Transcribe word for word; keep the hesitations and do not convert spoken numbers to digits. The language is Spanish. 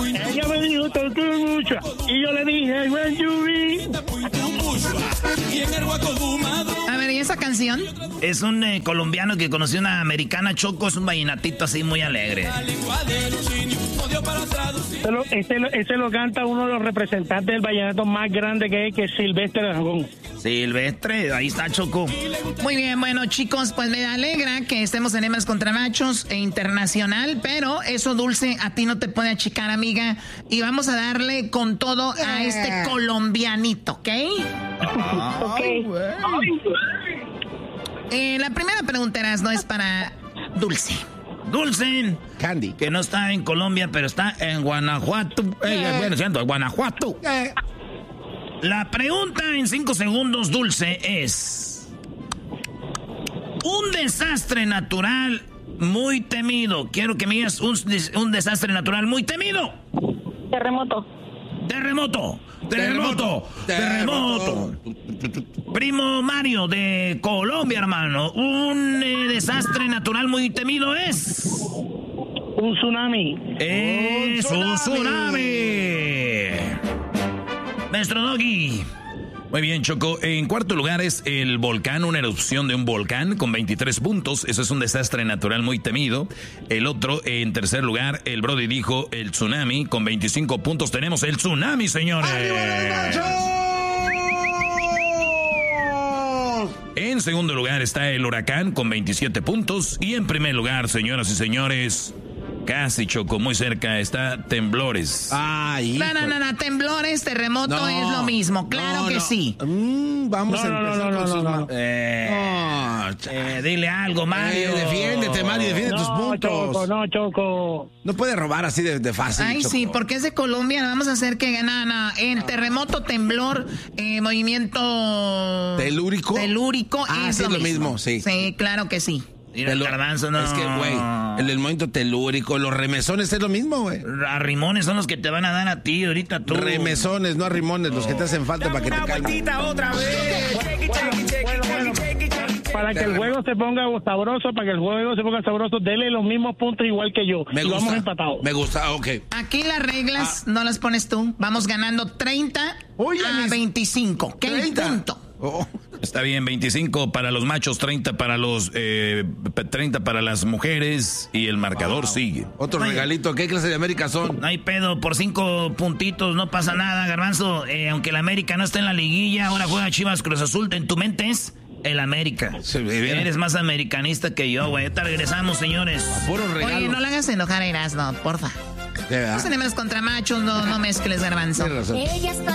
Ella me dijo, te quiero mucho. Y yo le dije, when you be. A ver, ¿y esa canción? Es un eh, colombiano que conoció una americana, Choco, es un vallenatito así muy alegre. Ese lo, ese, lo, ese lo canta uno de los representantes del vallenato más grande que es, que es Silvestre Dangond. Silvestre, ahí está, Choco. Muy bien, bueno, chicos, pues me alegra que estemos en Hembras contra Machos e internacional, pero eso, Dulce, a ti no te puede achicar, amiga. Y vamos a darle con todo a este colombianito, ¿ok? Okay. Eh, la primera pregunta, Eras, no es para Dulce. Dulce. Candy. Que no está en Colombia, pero está en Guanajuato. Eh, bueno, siento, Guanajuato. Eh. La pregunta en cinco segundos, Dulce, es... Un desastre natural muy temido. Quiero que me digas un, un desastre natural muy temido. Terremoto. Terremoto. Terremoto. Terremoto. Terremoto. Primo Mario de Colombia, hermano. Un eh, desastre natural muy temido es... Un tsunami. Es un tsunami. Maestro Doggy. Muy bien, Choco. En cuarto lugar es el volcán, una erupción de un volcán con veintitrés puntos. Eso es un desastre natural muy temido. El otro, en tercer lugar, el Brody dijo el tsunami con veinticinco puntos. Tenemos el tsunami, señores. En segundo lugar está el huracán con veintisiete puntos. Y en primer lugar, señoras y señores... Casi, Choco, muy cerca está temblores. Ay, no, no, no, no, temblores, terremoto no, es lo mismo, claro no, que no. sí. Mm, vamos no, a empezar no, no, con no, sus... no, no. Eh, oh, eh, dile algo, Mario. Eh, defiéndete, Mario, defiende no, tus puntos. Choco, no, Choco. No puede robar así de, de fácil, Ay, Choco. sí, porque es de Colombia, vamos a hacer que... No, no, en terremoto, temblor, eh, movimiento... ¿Telúrico? Telúrico, ah, es sí, lo, lo mismo. mismo, sí. Sí, claro que sí. Mira, el garbanzo, no. Es que, güey, el del movimiento telúrico, los remesones es lo mismo, güey. Arrimones son los que te van a dar a ti ahorita tú. Remesones, no arrimones, oh. los que te hacen falta para que te calmen. Otra vez. Bueno, bueno, bueno. Para que el juego se ponga sabroso, para que el juego se ponga sabroso, dele los mismos puntos igual que yo. Me y gusta, vamos empatados. Me gusta, ok. Aquí las reglas ah. no las pones tú. Vamos ganando treinta Oye, a veinticinco. ¿Qué treinta. punto? Oh. Está bien, veinticinco para los machos, treinta para los eh, treinta para las mujeres y el marcador wow. sigue. Otro no regalito, ¿qué clase de América son? No hay pedo, por cinco puntitos no pasa nada, Garbanzo. Eh, aunque el América no está en la liguilla, ahora juega Chivas Cruz Azul, en tu mente es el América. Sí, eres más americanista que yo, güey. Ahorita regresamos, señores. Puro regalo. Oye, no le hagas enojar a Erasmo, porfa. No tenemos contra machos, no, no mezcles, Garbanzo.